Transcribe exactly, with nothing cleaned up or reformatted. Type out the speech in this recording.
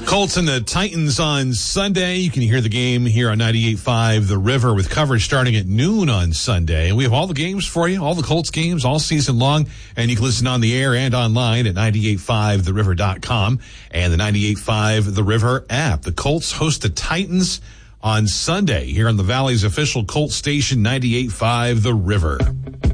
Colts and the Titans on Sunday. You can hear the game here on ninety-eight point five The River with coverage starting at noon on Sunday. And we have all the games for you, all the Colts games all season long. And you can listen on the air and online at ninety-eight point five the river dot com and the ninety-eight point five The River app. The Colts host the Titans on Sunday here on the Valley's official Colts station, ninety-eight point five The River.